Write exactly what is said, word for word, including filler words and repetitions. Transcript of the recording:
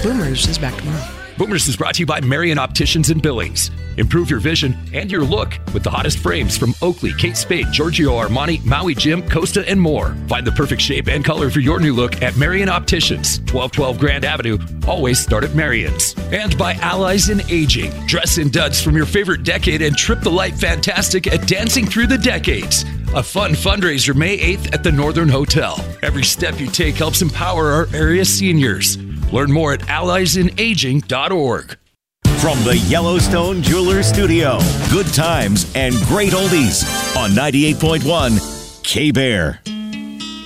Boomers is back tomorrow. Boomers is brought to you by Marion Opticians in Billings. Improve your vision and your look with the hottest frames from Oakley, Kate Spade, Giorgio Armani, Maui Jim, Costa, and more. Find the perfect shape and color for your new look at Marion Opticians, twelve twelve Grand Avenue. Always start at Marion's. And by Allies in Aging. Dress in duds from your favorite decade and trip the light fantastic at Dancing Through the Decades. A fun fundraiser May eighth at the Northern Hotel. Every step you take helps empower our area seniors. Learn more at allies in aging dot org. From the Yellowstone Jewelers Studio, good times and great oldies on ninety-eight point one K-Bear.